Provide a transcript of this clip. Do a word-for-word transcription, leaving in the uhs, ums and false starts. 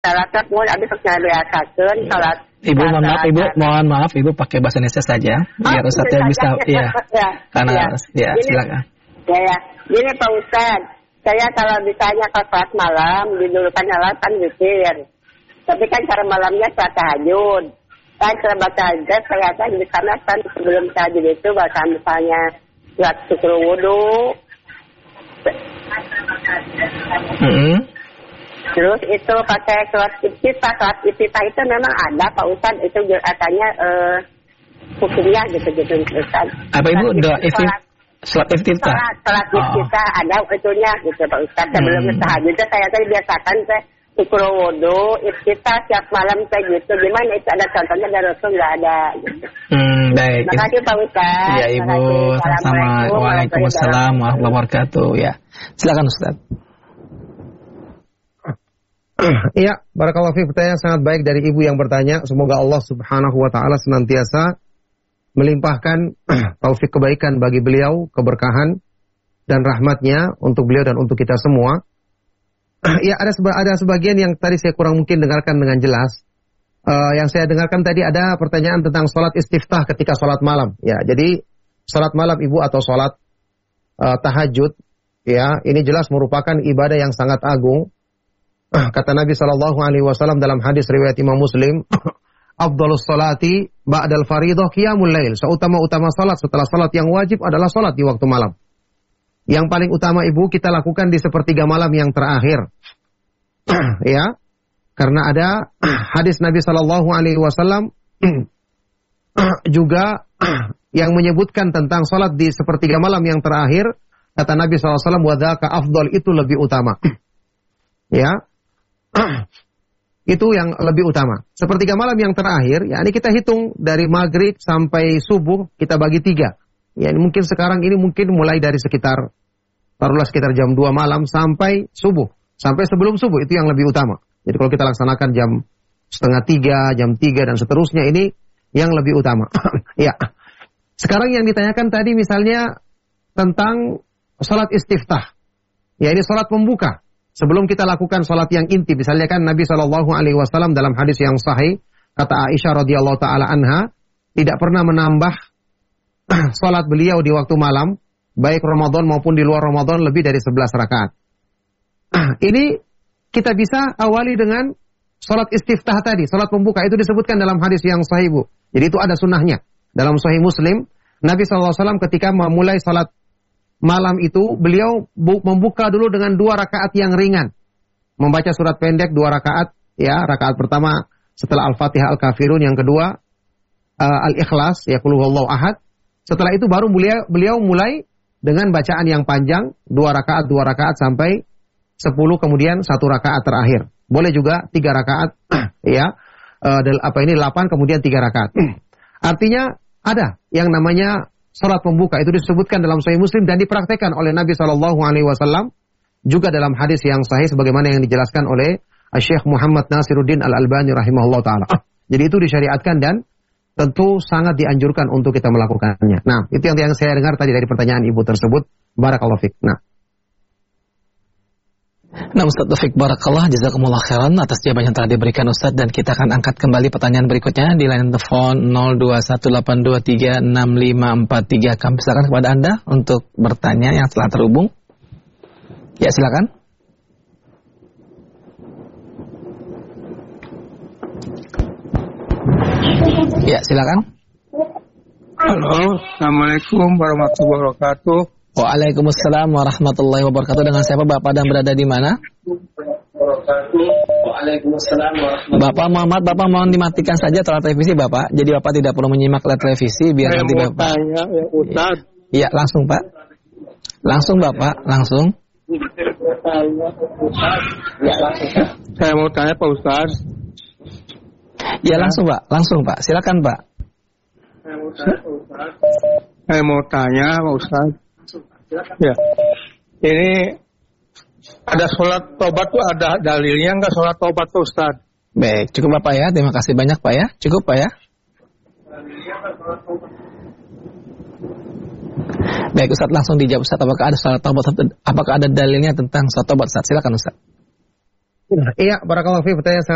salatnya pun abis biasakeun salat. Ibu mohon maaf Ibu, mohon maaf Ibu pakai bahasa Indonesia saja biar oh, Ustaz bisa ya. ya. Karena ya, ya gini, silakan. Ya ya. Gini Pak Ustaz, saya kalau misalnya ke salat malam didulukan salat kan witir. Tapi kan cara malamnya salat tahajud. Kan setelah baca tahajud saya kan di sana kan sebelum tahajud itu baca misalnya salat syukur wudu. Mm-hmm. Terus itu pakai salat iftitah, salat iftitah itu memang ada Pak Ustaz, itu katanya eh, hukumnya gitu-gitu Ustaz. Apa Ibu doa iftitah? Salat iftitah. Salat, salat iftitah oh. ada itunya gitu Pak Ustaz. Sebelum hmm. tahajud saya tadi biasakan saya syukur wudu, iftitah tiap malam saya gitu. Gimana itu ada contohnya dari Rasul nggak ada gitu. Hmm, baik. Terima kasih Pak Ustaz. Ya Ibu, sama-sama. Waalaikumsalam warahmatullahi wabarakatuh. Ya, silakan Ustaz. Iya, barakallahu fiik, pertanyaan sangat baik dari ibu yang bertanya. Semoga Allah Subhanahu wa taala senantiasa melimpahkan taufik kebaikan bagi beliau, keberkahan dan rahmatnya untuk beliau dan untuk kita semua. Ya, ada seba- ada sebagian yang tadi saya kurang mungkin dengarkan dengan jelas. Uh, yang saya dengarkan tadi ada pertanyaan tentang sholat istiftah ketika sholat malam. Ya, jadi sholat malam ibu atau sholat uh, tahajud, ya, ini jelas merupakan ibadah yang sangat agung. Kata Nabi Shallallahu Alaihi Wasallam dalam hadis riwayat Imam Muslim, Afdalus salati ba'dal faridah qiyamul lail. Seutama-utama salat setelah salat yang wajib adalah salat di waktu malam. Yang paling utama ibu kita lakukan di sepertiga malam yang terakhir. Ya, karena ada hadis Nabi Shallallahu Alaihi Wasallam juga yang menyebutkan tentang salat di sepertiga malam yang terakhir. Kata Nabi Shallallahu Alaihi Wasallam, wadaka afdal, itu lebih utama. Ya. Itu yang lebih utama. Sepertiga malam yang terakhir, ya ini kita hitung dari maghrib sampai subuh, kita bagi tiga. Ya ini mungkin sekarang ini mungkin mulai dari sekitar, taruhlah sekitar jam dua malam sampai subuh. Sampai sebelum subuh, itu yang lebih utama. Jadi kalau kita laksanakan jam setengah tiga, jam tiga dan seterusnya, ini yang lebih utama. Ya. Sekarang yang ditanyakan tadi misalnya tentang salat istiftah. Ya ini salat pembuka. Sebelum kita lakukan salat yang inti, misalnya kan Nabi Shallallahu Alaihi Wasallam dalam hadis yang sahih, kata Aisyah radhiyallahu taala anha, tidak pernah menambah salat beliau di waktu malam, baik Ramadan maupun di luar Ramadan, lebih dari sebelas rakaat. Ini kita bisa awali dengan salat istiftah tadi, salat pembuka, itu disebutkan dalam hadis yang sahih Bu. Jadi itu ada sunnahnya. Dalam Sahih Muslim, Nabi Shallallahu Alaihi Wasallam ketika memulai salat malam itu, beliau bu- membuka dulu dengan dua rakaat yang ringan. Membaca surat pendek dua rakaat, ya, rakaat pertama setelah Al-Fatihah Al-Kafirun, yang kedua uh, Al-Ikhlas, ya, Qul huwallahu ahad. Setelah itu baru beliau, beliau mulai dengan bacaan yang panjang, dua rakaat, dua rakaat sampai sepuluh, kemudian satu rakaat terakhir. Boleh juga tiga rakaat, ya, uh, apa ini delapan, kemudian tiga rakaat. Artinya ada yang namanya salat pembuka, itu disebutkan dalam Sahih Muslim dan dipraktekkan oleh Nabi Shallallahu Alaihi Wasallam juga dalam hadis yang sahih sebagaimana yang dijelaskan oleh Syekh Muhammad Nasiruddin Al Albani rahimahullah taala. Jadi itu disyariatkan dan tentu sangat dianjurkan untuk kita melakukannya. Nah, itu yang, yang saya dengar tadi dari pertanyaan ibu tersebut. Barakallahu fiik. Nah. Nah Ustaz Taufik Barakallah, jazakumullah khairan atas jawaban yang telah diberikan Ustaz, dan kita akan angkat kembali pertanyaan berikutnya di line telepon nol dua satu delapan dua tiga enam lima empat tiga. Kami silakan kepada Anda untuk bertanya yang telah terhubung. Ya silakan. Ya silakan. Halo, Assalamualaikum warahmatullahi wabarakatuh. Waalaikumsalam warahmatullahi wabarakatuh. Dengan siapa Bapak dan berada di mana? Waalaikumsalam warahmatullahi wabarakatuh. Bapak Muhammad, Bapak mohon dimatikan saja telah televisi Bapak. Jadi Bapak tidak perlu menyimak layar televisi biar saya nanti mau Bapak. Tanya, ya, Ustaz. Iya, langsung Pak. Langsung Bapak, langsung. Saya mau tanya Pak Ustaz. Ya langsung Pak, langsung Pak. Silakan Pak. Saya mau tanya Pak Ustaz. Saya mau tanya Pak Ustaz. Ya, ini ada sholat tobat tuh ada dalilnya nggak sholat tobat tuh Ustaz? Baik, cukup Bapak ya. Terima kasih banyak Pak ya. Cukup Pak ya. Baik Ustaz, langsung dijawab Ustaz. Apakah ada sholat tobat? Apakah ada dalilnya tentang sholat tobat Ustaz? Silakan Ustaz. Iya, barakallahu fiik, pertanyaan